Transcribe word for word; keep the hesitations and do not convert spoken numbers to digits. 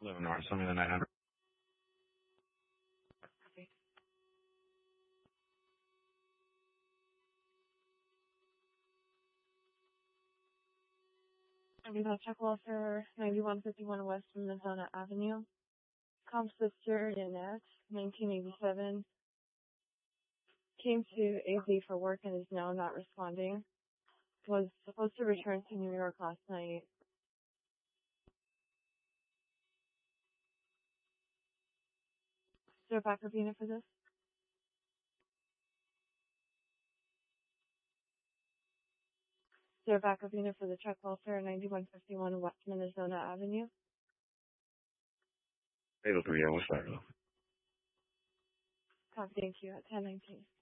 eleven North, send me the nine hundred. Okay. I do have check welfare ninety-one fifty-one West Minnesota Avenue. Comp sister Annette, nineteen eighty-seven, came to A Z for work and is now not responding. Was supposed to return to New York last night. Is there a backup unit for this? Is there a backup unit for the check welfare ninety-one fifty-one West Minnesota Avenue? eight oh three, yeah, what's that? Copy, thank you, at ten nineteen.